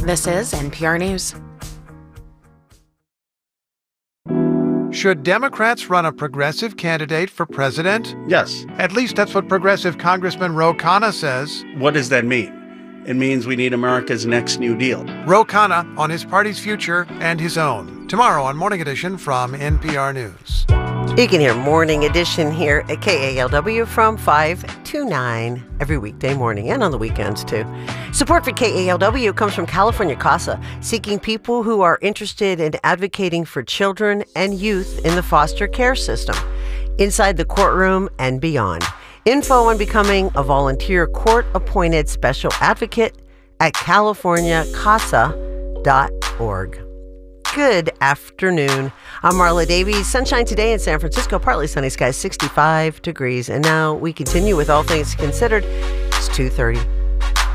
This is NPR News. Should Democrats run a progressive candidate for president? Yes. At least that's what progressive Congressman Ro Khanna says. What does that mean? It means we need America's next New Deal. Ro Khanna on his party's future and his own. Tomorrow on Morning Edition from NPR News. You can hear Morning Edition here at KALW from 5 to 9 every weekday morning and on the weekends, too. Support for KALW comes from California CASA, seeking people who are interested in advocating for children and youth in the foster care system, inside the courtroom and beyond. Info on becoming a volunteer court-appointed special advocate at californiacasa.org. Good afternoon. I'm Marla Davies. Sunshine today in San Francisco, partly sunny skies, 65 degrees. And now we continue with All Things Considered. It's 2:30.